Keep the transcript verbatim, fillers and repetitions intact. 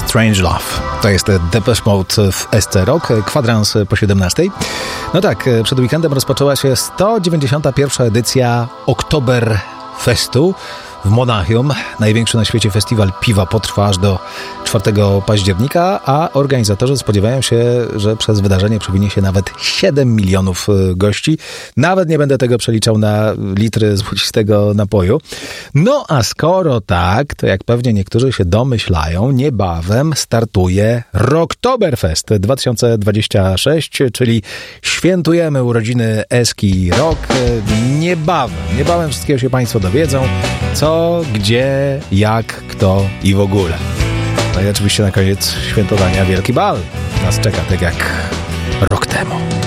Strange Love. To jest Depeche Mode w S C Rock, kwadrans po siedemnastej. No tak, przed weekendem rozpoczęła się sto dziewięćdziesiąta pierwsza edycja Oktoberfestu w Monachium. Największy na świecie festiwal piwa potrwa aż do czwartego października, a organizatorzy spodziewają się, że przez wydarzenie przewinie się nawet siedem milionów gości. Nawet nie będę tego przeliczał na litry złocistego napoju. No a skoro tak, to jak pewnie niektórzy się domyślają, niebawem startuje Rocktoberfest dwa tysiące dwudziesty szósty, czyli świętujemy urodziny Eski Rock. Niebawem, niebawem wszystkiego się Państwo dowiedzą. Co, gdzie, jak, kto i w ogóle. No i oczywiście na koniec świętowania wielki bal nas czeka, tak jak rok temu.